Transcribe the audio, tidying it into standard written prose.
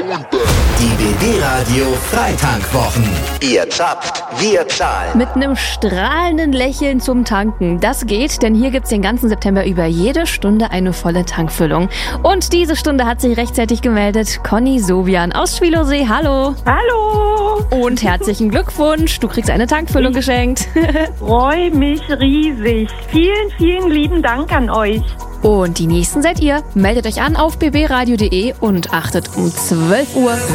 Die BB Radio Freitankwwochen. Ihr zapft, wir zahlen. Mit einem strahlenden Lächeln zum Tanken. Das geht, denn hier gibt's den ganzen September über jede Stunde eine volle Tankfüllung. Und diese Stunde hat sich rechtzeitig gemeldet Conny Sovian aus Schwielowsee. Hallo. Hallo. Und herzlichen Glückwunsch. Du kriegst eine Tankfüllung geschenkt. Freue mich riesig. Vielen, vielen lieben Dank an euch. Und die Nächsten seid ihr. Meldet euch an auf bbradio.de und achtet um 12 Uhr